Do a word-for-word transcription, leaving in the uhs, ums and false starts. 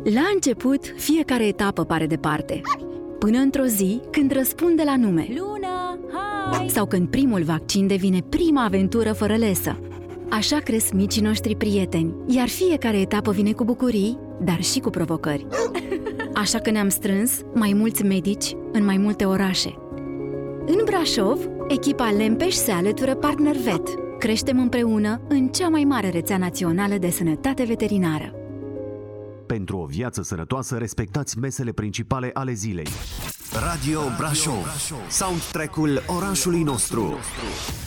La început, fiecare etapă pare departe, până într-o zi când răspunde la nume. Luna, hai! Sau când primul vaccin devine prima aventură fără lesă. Așa cresc micii noștri prieteni, iar fiecare etapă vine cu bucurii, dar și cu provocări. Așa că ne-am strâns mai mulți medici în mai multe orașe. În Brașov, echipa Lempeș se alătură PartnerVet. Creștem împreună în cea mai mare rețea națională de sănătate veterinară. Pentru o viață sănătoasă, respectați mesele principale ale zilei. Radio Brașov, soundtrack-ul orașului nostru.